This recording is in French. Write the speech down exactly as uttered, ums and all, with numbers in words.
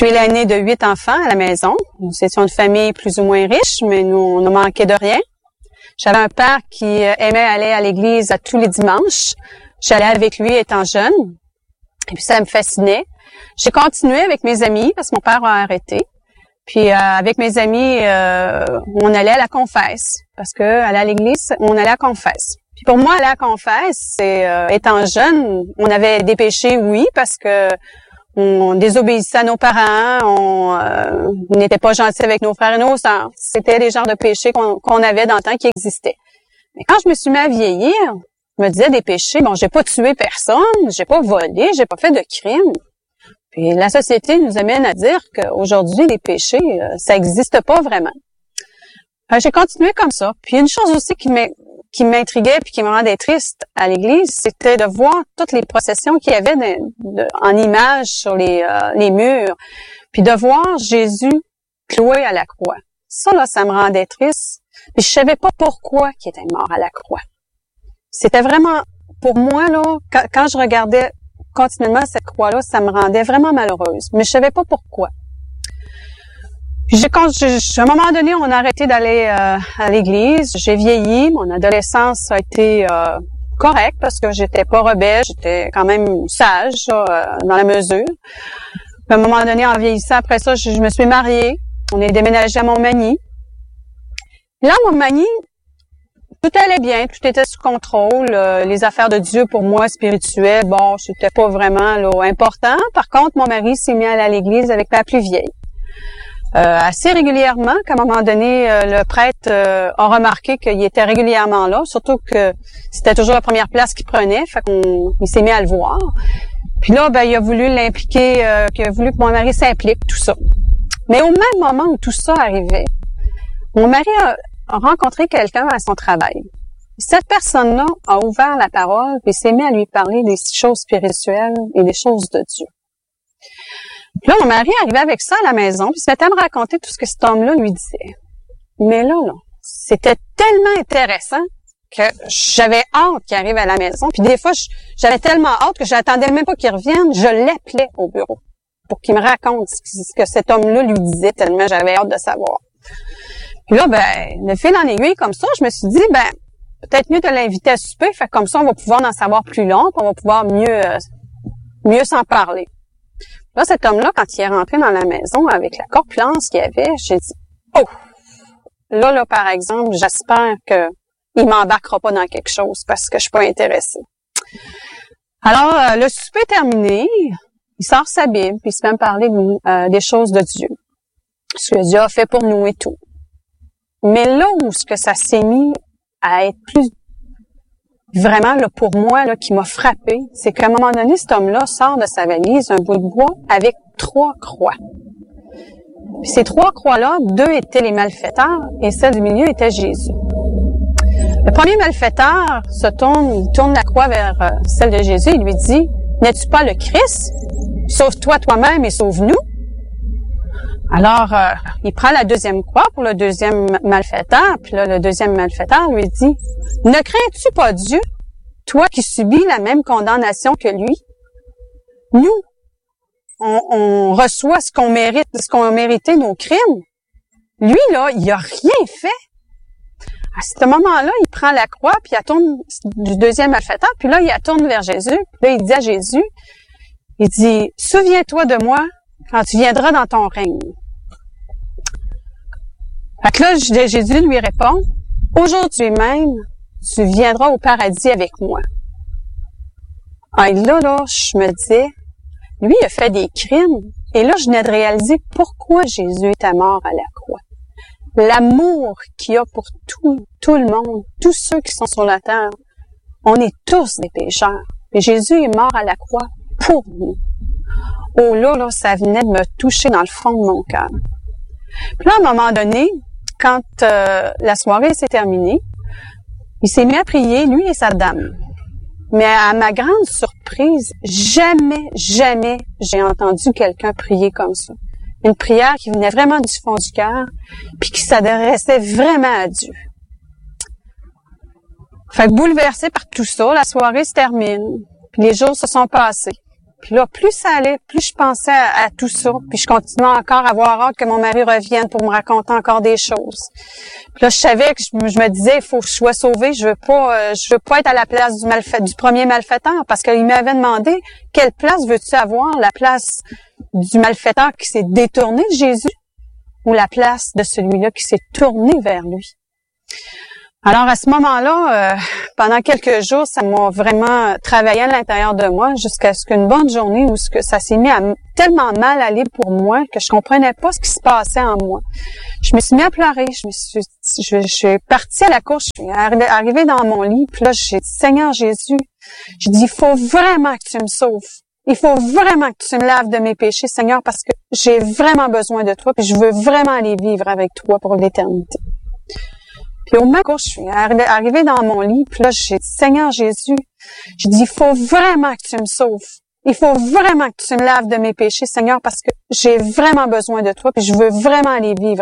suis l'aînée de huit enfants à la maison. Nous étions une famille plus ou moins riche, mais nous, on ne manquait de rien. J'avais un père qui aimait aller à l'église à tous les dimanches. J'allais avec lui étant jeune. Et puis, ça me fascinait. J'ai continué avec mes amis parce que mon père a arrêté. Puis, euh, avec mes amis, euh, on allait à la confesse. Parce que aller à l'église, on allait à la confesse. Puis, pour moi, aller à la confesse, c'est, euh, étant jeune, on avait des péchés, oui, parce que on désobéissait à nos parents, on euh, n'était pas gentils avec nos frères et nos sœurs. C'était les genres de péchés qu'on, qu'on avait dans le temps qui existaient. Mais quand je me suis mis à vieillir, je me disais des péchés, bon, j'ai pas tué personne, j'ai pas volé, j'ai pas fait de crime. Puis la société nous amène à dire qu'aujourd'hui, les péchés, euh, ça existe pas vraiment. Enfin, j'ai continué comme ça. Puis une chose aussi qui m'a qui m'intriguait puis qui me rendait triste à l'église, c'était de voir toutes les processions qu'il y avait de, de, en images sur les, euh, les murs, puis de voir Jésus cloué à la croix. Ça, là, ça me rendait triste. Puis je savais pas pourquoi il était mort à la croix. C'était vraiment, pour moi, là, quand, quand je regardais continuellement cette croix-là, ça me rendait vraiment malheureuse. Mais je savais pas pourquoi. J'ai, quand je, à un moment donné, on a arrêté d'aller euh, à l'église. J'ai vieilli. Mon adolescence a été euh, correcte parce que j'étais pas rebelle. J'étais quand même sage euh, dans la mesure. À un moment donné, en vieillissant, après ça, je, je me suis mariée. On est déménagé à Montmagny. Là, à Montmagny, tout allait bien. Tout était sous contrôle. Euh, les affaires de Dieu, pour moi, spirituelles, bon, c'était pas vraiment là, important. Par contre, mon mari s'est mis à aller à l'église avec la plus vieille. Euh, assez régulièrement, qu'à un moment donné, euh, le prêtre euh, a remarqué qu'il était régulièrement là, surtout que c'était toujours la première place qu'il prenait, fait qu'on il s'est mis à le voir. Puis là, ben, il a voulu l'impliquer, euh, qu'il a voulu que mon mari s'implique, tout ça. Mais au même moment où tout ça arrivait, mon mari a, a rencontré quelqu'un à son travail. Cette personne-là a ouvert la parole et s'est mis à lui parler des choses spirituelles et des choses de Dieu. Puis là, mon mari arrivait avec ça à la maison, puis il se mettait à me raconter tout ce que cet homme-là lui disait. Mais là, là, c'était tellement intéressant que j'avais hâte qu'il arrive à la maison. Puis des fois, j'avais tellement hâte que j'attendais même pas qu'il revienne. Je l'appelais au bureau pour qu'il me raconte ce que cet homme-là lui disait, tellement j'avais hâte de savoir. Puis là, ben, le fil en aiguille comme ça, je me suis dit, ben, peut-être mieux de l'inviter à souper, fait comme ça, on va pouvoir en savoir plus long, puis on va pouvoir mieux, euh, mieux s'en parler. Là, cet homme-là, quand il est rentré dans la maison avec la corpulence qu'il avait, j'ai dit, oh! Là, là, par exemple, j'espère que il m'embarquera pas dans quelque chose parce que je suis pas intéressée. Alors, euh, le souper est terminé, il sort sa Bible, puis il se met à me parler euh, des choses de Dieu. Ce que Dieu a fait pour nous et tout. Mais là où ce que ça s'est mis à être plus vraiment, là, pour moi, là, qui m'a frappé, c'est qu'à un moment donné, cet homme-là sort de sa valise un bout de bois avec trois croix. Puis ces trois croix-là, deux étaient les malfaiteurs et celle du milieu était Jésus. Le premier malfaiteur se tourne, il tourne la croix vers euh, celle de Jésus et lui dit, « N'es-tu pas le Christ? Sauve-toi toi-même et sauve-nous. » Alors, euh, il prend la deuxième croix pour le deuxième malfaiteur, puis là, le deuxième malfaiteur lui dit, « Ne crains-tu pas Dieu, toi qui subis la même condamnation que lui? Nous, on, on reçoit ce qu'on mérite, ce qu'on a mérité, nos crimes. Lui, là, il a rien fait. » À ce moment-là, il prend la croix, puis il tourne du deuxième malfaiteur, puis là, il tourne vers Jésus. Puis là, il dit à Jésus, il dit, « Souviens-toi de moi quand tu viendras dans ton règne. » Fait que là, Jésus lui répond, « Aujourd'hui même, tu viendras au paradis avec moi. » Ah, et là, là, je me disais, lui, il a fait des crimes. Et là, je venais de réaliser pourquoi Jésus était mort à la croix. L'amour qu'il y a pour tout, tout le monde, tous ceux qui sont sur la terre. On est tous des pécheurs. Et Jésus est mort à la croix pour nous. Oh là, là, ça venait de me toucher dans le fond de mon cœur. Puis là, à un moment donné, quand euh, la soirée s'est terminée, il s'est mis à prier, lui et sa dame. Mais à ma grande surprise, jamais, jamais j'ai entendu quelqu'un prier comme ça. Une prière qui venait vraiment du fond du cœur, puis qui s'adressait vraiment à Dieu. Fait que bouleversé par tout ça, la soirée se termine, puis les jours se sont passés. Puis là, plus ça allait, plus je pensais à, à tout ça. Puis je continuais encore à avoir hâte que mon mari revienne pour me raconter encore des choses. Puis là, je savais que je, je me disais, il faut que je sois sauvée. Je veux pas, euh, je veux pas être à la place du malfait, du premier malfaiteur, parce qu'il m'avait demandé, quelle place veux-tu avoir? La place du malfaiteur qui s'est détourné de Jésus ou la place de celui-là qui s'est tourné vers lui? Alors, à ce moment-là, euh, pendant quelques jours, ça m'a vraiment travaillé à l'intérieur de moi jusqu'à ce qu'une bonne journée où ce que ça s'est mis à tellement mal aller pour moi que je comprenais pas ce qui se passait en moi. Je me suis mis à pleurer. Je me suis, je, je suis partie à la cour. Je suis arrivée dans mon lit. Puis là, j'ai dit, Seigneur Jésus, je dis, il faut vraiment que tu me sauves. Il faut vraiment que tu me laves de mes péchés, Seigneur, parce que j'ai vraiment besoin de toi. Puis je veux vraiment aller vivre avec toi pour l'éternité. Puis au moment où je suis arrivée dans mon lit, puis là, j'ai dit, Seigneur Jésus, je dis, il faut vraiment que tu me sauves. Il faut vraiment que tu me laves de mes péchés, Seigneur, parce que j'ai vraiment besoin de toi, puis je veux vraiment aller vivre